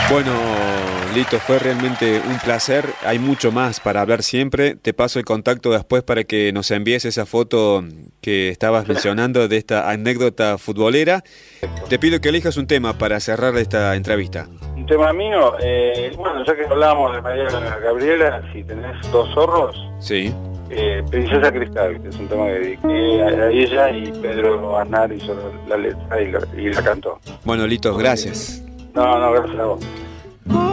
Bueno, Lito, fue realmente un placer. Hay mucho más para hablar siempre. Te paso el contacto después para que nos envíes esa foto que estabas mencionando de esta anécdota futbolera. Te pido que elijas un tema para cerrar esta entrevista. Un tema mío, bueno, ya que hablábamos de María Gabriela, si tenés dos zorros, Sí. Princesa Cristal, que es un tema que dediqué a ella, y Pedro Aznar hizo la letra y la cantó. Bueno, Lito, gracias. No, gracias a vos.